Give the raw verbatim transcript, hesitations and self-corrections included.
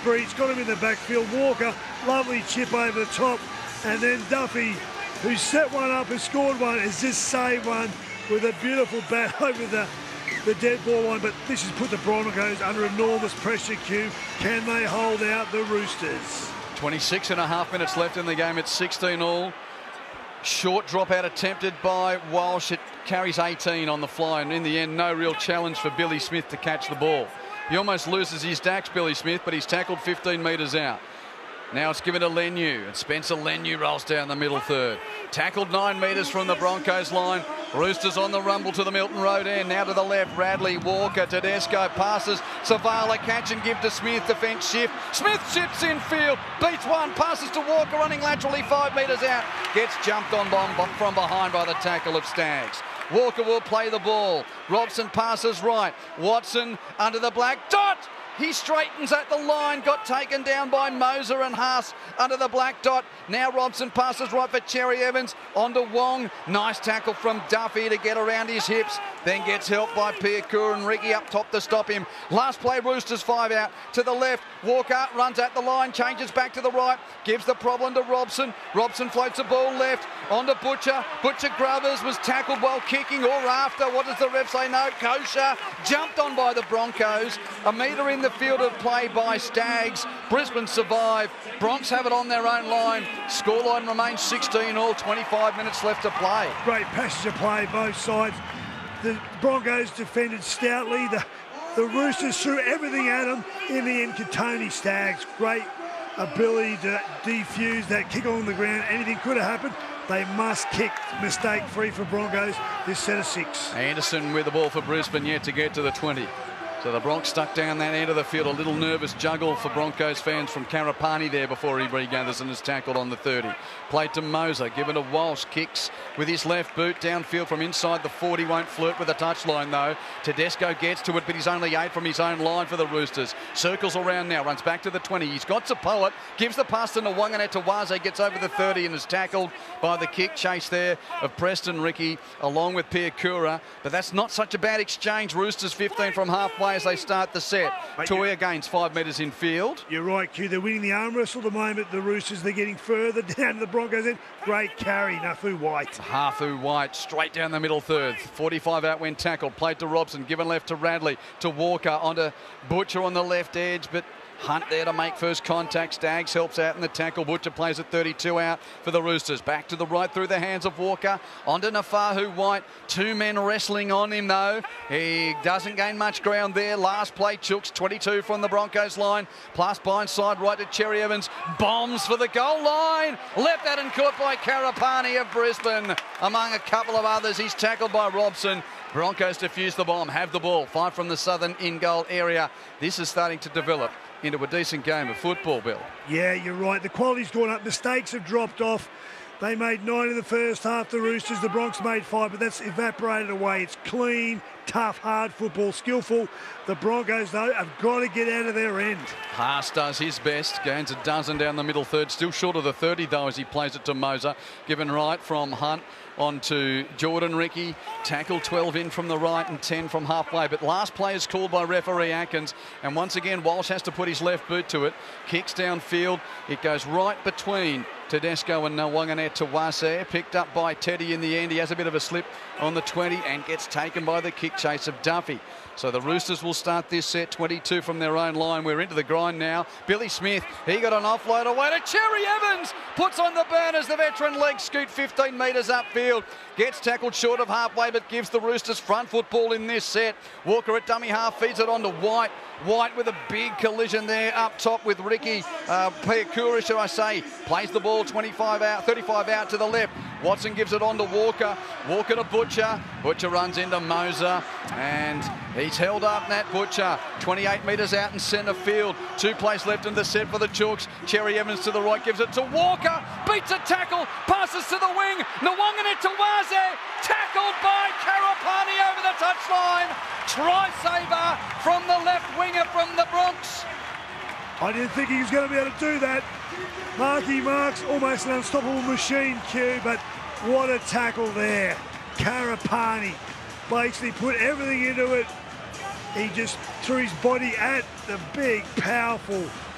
breach, got him in the backfield. Walker, lovely chip over the top. And then Duffy, who set one up and scored one, has just saved one with a beautiful bat over the, the dead ball line. But this has put the Broncos under enormous pressure, Q. Can they hold out the Roosters? twenty-six and a half minutes left in the game. It's sixteen all. Short dropout attempted by Walsh. It carries eighteen on the fly, and in the end, no real challenge for Billy Smith to catch the ball. He almost loses his dacks, Billy Smith, but he's tackled fifteen metres out. Now it's given to Leniu, and Spencer Leniu rolls down the middle third. Tackled nine metres from the Broncos line. Roosters on the rumble to the Milton Road end. Now to the left, Radley, Walker, Tedesco passes. Savala catch and give to Smith. Defence shift. Smith shifts in field. Beats one. Passes to Walker running laterally five metres out. Gets jumped on from behind by the tackle of Staggs. Walker will play the ball. Robson passes right. Watson under the black dot. He straightens at the line, got taken down by Moser and Haas under the black dot. Now Robson passes right for Cherry Evans, onto Wong. Nice tackle from Duffy to get around his hips, then gets helped by Piakura and Ricky up top to stop him. Last play, Roosters five out to the left. Walker runs at the line, changes back to the right, gives the problem to Robson. Robson floats the ball left, onto Butcher. Butcher Grubbers was tackled while kicking or after. What does the ref say? No, kosher. Jumped on by the Broncos. A metre in the field of play by Staggs. Brisbane survive. Bronx have it on their own line. Scoreline remains sixteen all, twenty-five minutes left to play. Great passage of play, both sides. The Broncos defended stoutly. The, the Roosters threw everything at them. In the end, Katoni Staggs, great ability to defuse that kick on the ground. Anything could have happened. They must kick mistake-free for Broncos this set of six. Anderson with the ball for Brisbane, yet to get to the twenty. So the Bronx stuck down that end of the field. A little nervous juggle for Broncos fans from Karapani there before he regathers and is tackled on the thirty. Played to Moser, given to Walsh. Kicks with his left boot downfield from inside the forty. Won't flirt with the touchline though. Tedesco gets to it, but he's only eight from his own line for the Roosters. Circles around now, runs back to the twenty. He's got to Poet, gives the pass to Nwanganeh Tawaze, gets over the thirty and is tackled by the kick chase there of Preston Ricky along with Piakura. But that's not such a bad exchange. Roosters fifteen from halfway as they start the set. Toia gains five metres in field. You're right, Q. They're winning the arm wrestle at the moment. The Roosters, they're getting further down to the Broncos end. Great carry, Nafu White. Hafu White straight down the middle third. forty-five out when tackled. Played to Robson, given left to Radley, to Walker, onto Butcher on the left edge, but Hunt there to make first contact. Staggs helps out in the tackle. Butcher plays at thirty-two out for the Roosters. Back to the right through the hands of Walker. Onto Nafahu White. Two men wrestling on him though. He doesn't gain much ground there. Last play, Chooks, twenty-two from the Broncos line. Plus blindside right to Cherry Evans. Bombs for the goal line. Left that and caught by Karapani of Brisbane. Among a couple of others, he's tackled by Robson. Broncos defuse the bomb, have the ball. Five from the southern in-goal area. This is starting to develop into a decent game of football, Bill. Yeah, you're right. The quality's gone up. Mistakes have dropped off. They made nine in the first half, the Roosters. The Bronx made five, but that's evaporated away. It's clean, tough, hard football, skillful. The Broncos, though, have got to get out of their end. Haas does his best, gains a dozen down the middle third. Still short of the thirty, though, as he plays it to Moser. Given right from Hunt on to Jordan Ricky. Tackle twelve in from the right and ten from halfway. But last play is called by referee Atkins. And once again, Walsh has to put his left boot to it. Kicks downfield. It goes right between Tedesco and Nwanganeh Tawaze. Picked up by Teddy in the end. He has a bit of a slip on the twenty and gets taken by the kick chase of Duffy. So the Roosters will start this set twenty-two from their own line. We're into the grind now. Billy Smith, he got an offload away to Cherry Evans. Puts on the burn as the veteran leg scoot fifteen metres upfield. Gets tackled short of halfway but gives the Roosters front football in this set. Walker at dummy half feeds it on to White. White with a big collision there up top with Ricky uh, Piakura, should I say. Plays the ball twenty-five out, thirty-five out to the left. Watson gives it on to Walker. Walker to Butcher. Butcher runs into Moser and he's held up, Nat Butcher. twenty-eight metres out in centre field. Two plays left in the set for the Chooks. Cherry Evans to the right gives it to Walker. Beats a tackle. Passes to the wing. Nwanganeh Tawaze. Tackled by Karapani over the touchline. Try saver from the left winger from the Bronx. I didn't think he was going to be able to do that. Marky Mark's almost an unstoppable machine, Q, but what a tackle there. Karapani basically put everything into it. He just threw his body at the big, powerful